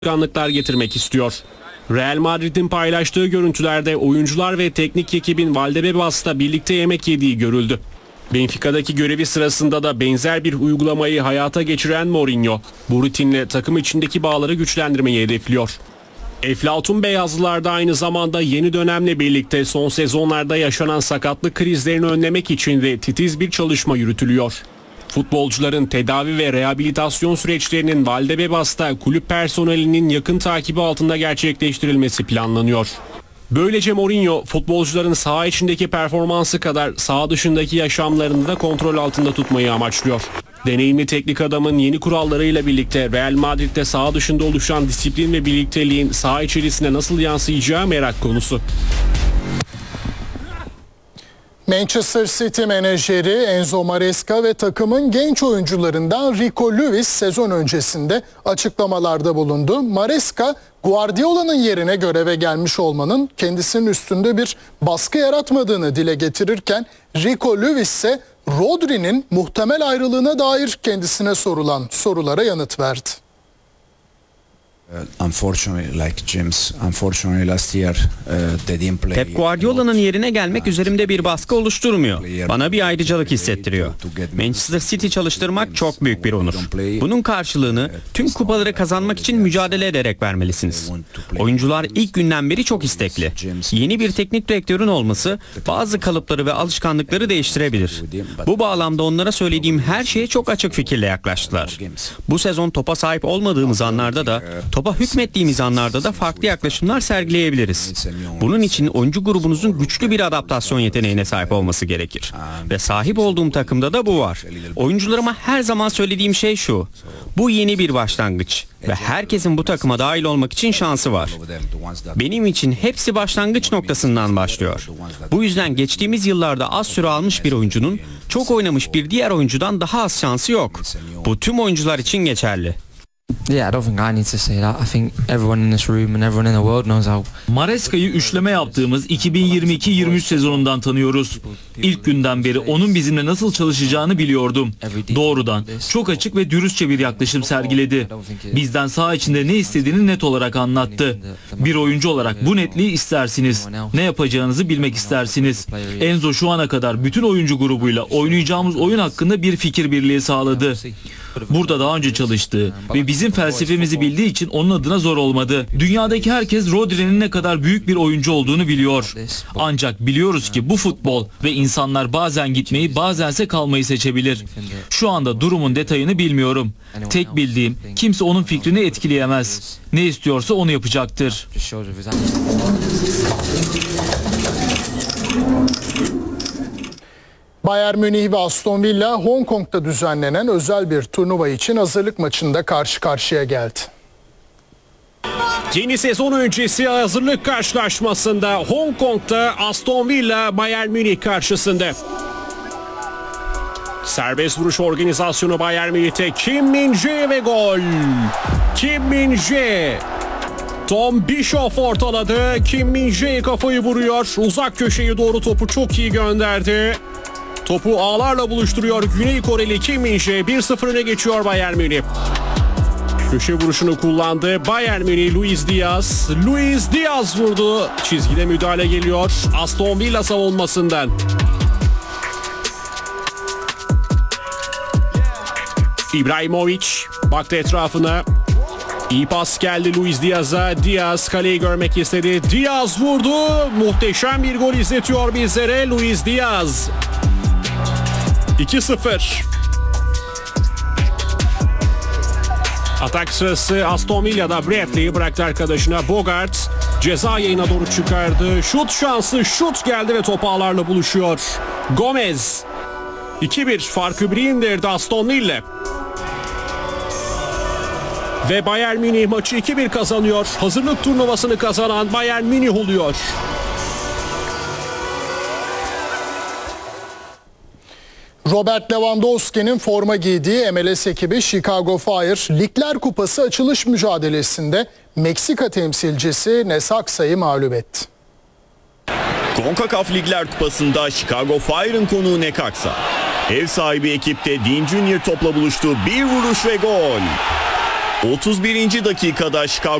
alışkanlıklar getirmek istiyor. Real Madrid'in paylaştığı görüntülerde oyuncular ve teknik ekibin Valdebebas'ta birlikte yemek yediği görüldü. Benfica'daki görevi sırasında da benzer bir uygulamayı hayata geçiren Mourinho, bu rutinle takım içindeki bağları güçlendirmeyi hedefliyor. Eflatun Beyazlılar da aynı zamanda yeni dönemle birlikte son sezonlarda yaşanan sakatlık krizlerini önlemek için de titiz bir çalışma yürütülüyor. Futbolcuların tedavi ve rehabilitasyon süreçlerinin Valdebebas'ta kulüp personelinin yakın takibi altında gerçekleştirilmesi planlanıyor. Böylece Mourinho futbolcuların saha içindeki performansı kadar saha dışındaki yaşamlarını da kontrol altında tutmayı amaçlıyor. Deneyimli teknik adamın yeni kurallarıyla birlikte Real Madrid'de saha dışında oluşan disiplin ve birlikteliğin saha içerisine nasıl yansıyacağı merak konusu. Manchester City menajeri Enzo Maresca ve takımın genç oyuncularından Rico Lewis sezon öncesinde açıklamalarda bulundu. Maresca, Guardiola'nın yerine göreve gelmiş olmanın kendisinin üstünde bir baskı yaratmadığını dile getirirken Rico Lewis ise Rodri'nin muhtemel ayrılığına dair kendisine sorulan sorulara yanıt verdi. Pep Guardiola'nın yerine gelmek üzerimde bir baskı oluşturmuyor. Bana bir ayrıcalık hissettiriyor. Manchester City çalıştırmak çok büyük bir onur. Bunun karşılığını tüm kupaları kazanmak için mücadele ederek vermelisiniz. Oyuncular ilk günden beri çok istekli. Yeni bir teknik direktörün olması bazı kalıpları ve alışkanlıkları değiştirebilir. Bu bağlamda onlara söylediğim her şeye çok açık fikirle yaklaştılar. Bu sezon topa sahip olmadığımız anlarda da topa hükmettiğimiz anlarda da farklı yaklaşımlar sergileyebiliriz. Bunun için oyuncu grubunuzun güçlü bir adaptasyon yeteneğine sahip olması gerekir. Ve sahip olduğum takımda da bu var. Oyuncularıma her zaman söylediğim şey şu: bu yeni bir başlangıç ve herkesin bu takıma dahil olmak için şansı var. Benim için hepsi başlangıç noktasından başlıyor. Bu yüzden geçtiğimiz yıllarda az süre almış bir oyuncunun çok oynamış bir diğer oyuncudan daha az şansı yok. Bu tüm oyuncular için geçerli. Maresca'yı üçleme yaptığımız 2022-23 sezonundan tanıyoruz. İlk günden beri onun bizimle nasıl çalışacağını biliyordum. Doğrudan, çok açık ve dürüstçe bir yaklaşım sergiledi. Bizden saha içinde ne istediğini net olarak anlattı. Bir oyuncu olarak bu netliği istersiniz. Ne yapacağınızı bilmek istersiniz. Enzo şu ana kadar bütün oyuncu grubuyla oynayacağımız oyun hakkında bir fikir birliği sağladı. Burada daha önce çalıştığı ve bizim felsefemizi bildiği için onun adına zor olmadı. Dünyadaki herkes Rodri'nin ne kadar büyük bir oyuncu olduğunu biliyor. Ancak biliyoruz ki bu futbol ve insanlar bazen gitmeyi bazense kalmayı seçebilir. Şu anda durumun detayını bilmiyorum. Tek bildiğim, kimse onun fikrini etkileyemez. Ne istiyorsa onu yapacaktır. Bayern Münih ve Aston Villa Hong Kong'da düzenlenen özel bir turnuva için hazırlık maçında karşı karşıya geldi. Yeni sezon öncesi hazırlık karşılaşmasında Hong Kong'da Aston Villa Bayern Münih karşısında. Serbest vuruş organizasyonu Bayern Münih'te Kim Min-jae ve gol. Kim Min-jae. Tom Bischoff ortaladı. Kim Min-jae kafayı vuruyor. Uzak köşeyi doğru topu çok iyi gönderdi. Topu ağlarla buluşturuyor Güney Koreli Kim Min-jae. 1-0 öne geçiyor Bayern Münih. Köşe vuruşunu kullandı Bayern Münih. Luis Diaz vurdu. Çizgide müdahale geliyor Aston Villa savunmasından. İbrahimovic baktı etrafına. İyi pas geldi Luis Diaz'a. Diaz kaleyi görmek istedi. Diaz vurdu. Muhteşem bir gol izletiyor bizlere Luis Diaz. 2-0. Atak sırası Aston Villa'da. Bradley bıraktı arkadaşına. Bogart ceza yayına doğru çıkardı. Şut şansı, şut geldi ve top ağlarla buluşuyor. Gomez 2-1 farkı 1'e indirdi Aston Villa. Ve Bayern Münih maçı 2-1 kazanıyor. Hazırlık turnuvasını kazanan Bayern Münih oluyor. Robert Lewandowski'nin forma giydiği MLS ekibi Chicago Fire, Ligler Kupası açılış mücadelesinde Meksika temsilcisi Necaxa'yı mağlup etti. CONCACAF Ligler Kupası'nda Chicago Fire'ın konuğu Necaxa. Ev sahibi ekipte Dean Junior topla buluştu. Bir vuruş ve gol. 31. dakikada Chicago